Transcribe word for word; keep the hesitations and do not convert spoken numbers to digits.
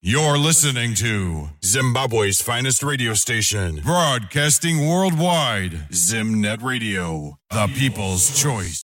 You're listening to Zimbabwe's finest radio station, broadcasting worldwide. Zimnet Radio, the people's choice.